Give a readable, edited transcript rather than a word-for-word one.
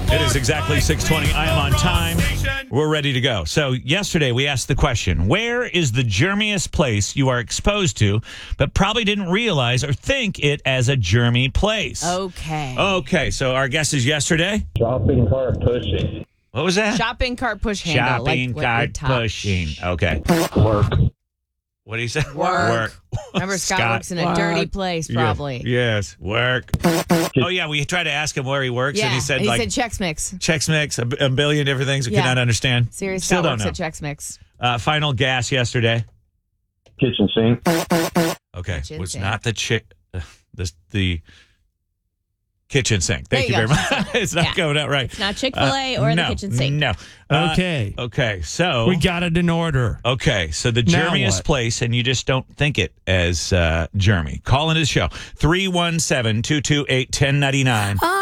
It is exactly 6:20. I am on time. We're ready to go. So yesterday we asked the question, where is the germiest place you are exposed to, but probably didn't realize or think it as a germy place? Okay, so our guess is yesterday. Shopping cart pushing. What was that? Shopping cart push handle. Shopping cart pushing. Okay. Work. What do you say? Work. Remember, Scott works in a dirty place, probably. Yes, work. Oh, yeah, we tried to ask him where he works, and he said, Chex Mix. Chex Mix, a billion different things we cannot understand. Seriously, Still Scott don't works know. at Chex Mix. Final gas yesterday. Kitchen sink. Okay, Kitchen was sink. not the kitchen sink. Thank you There very you go. much. It's not going out right. It's not Chick-fil-A or the kitchen sink. No. Okay. So We got it in order. Okay, so the Now germiest what? place, and you just don't think it as germy. Call into the show, 317-228-1099.